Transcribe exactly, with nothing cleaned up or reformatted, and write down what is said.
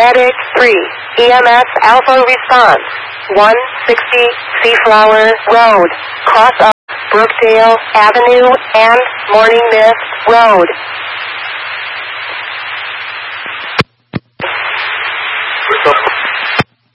Medic three, E M S Alpha response, one sixty Seaflower Road, cross up Brookdale Avenue and Morning Mist Road.